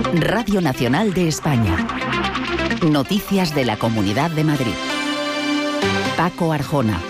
Radio Nacional de España. Noticias de la Comunidad de Madrid. Paco Arjona.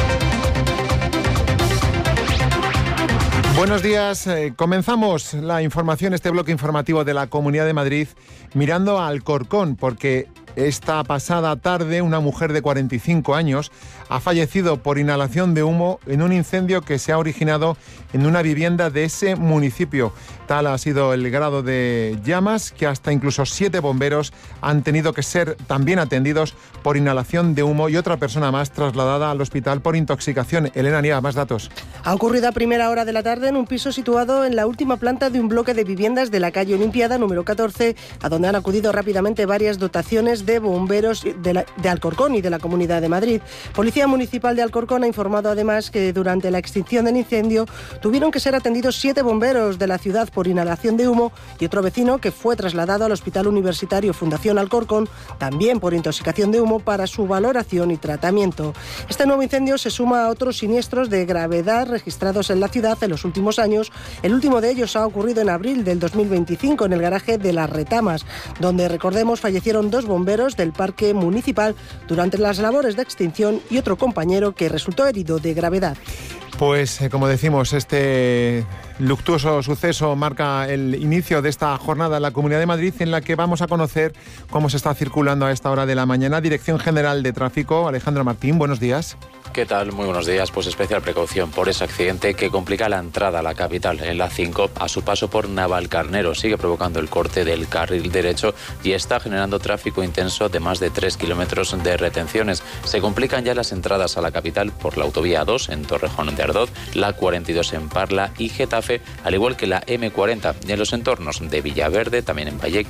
Buenos días. Comenzamos la información, este bloque informativo de la Comunidad de Madrid, mirando a Alcorcón, porque esta pasada tarde una mujer de 45 años ha fallecido por inhalación de humo en un incendio que se ha originado en una vivienda de ese municipio. Tal ha sido el grado de llamas que hasta incluso 7 bomberos han tenido que ser también atendidos por inhalación de humo y otra persona más trasladada al hospital por intoxicación. Elena Nieva, más datos. Ha ocurrido a primera hora de la tarde en un piso situado en la última planta de un bloque de viviendas de la calle Olimpiada, número 14, a donde han acudido rápidamente varias dotaciones de bomberos de Alcorcón y de la Comunidad de Madrid. Policía Municipal de Alcorcón ha informado además que durante la extinción del incendio tuvieron que ser atendidos 7 bomberos de la ciudad por inhalación de humo y otro vecino que fue trasladado al Hospital Universitario Fundación Alcorcón, también por intoxicación de humo, para su valoración y tratamiento. Este nuevo incendio se suma a otros siniestros de gravedad registrados en la ciudad en los últimos años. El último de ellos ha ocurrido en abril del 2025 en el garaje de Las Retamas, donde, recordemos, fallecieron 2 bomberos del Parque Municipal durante las labores de extinción y otro compañero que resultó herido de gravedad. Pues como decimos, este luctuoso suceso marca el inicio de esta jornada en la Comunidad de Madrid, en la que vamos a conocer cómo se está circulando a esta hora de la mañana. Dirección General de Tráfico, Alejandro Martín, buenos días. ¿Qué tal? Muy buenos días. Pues especial precaución por ese accidente que complica la entrada a la capital en la 5 a su paso por Navalcarnero. Sigue provocando el corte del carril derecho y está generando tráfico intenso de más de 3 kilómetros de retenciones. Se complican ya las entradas a la capital por la autovía 2 en Torrejón de Ardoz, la 42 en Parla y Getafe, al igual que la M40 y en los entornos de Villaverde, también en Vallecas